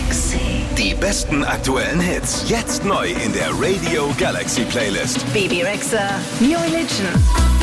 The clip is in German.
Galaxy. Die besten aktuellen Hits. Jetzt neu in der Radio Galaxy Playlist. Baby Rexha, New Religion.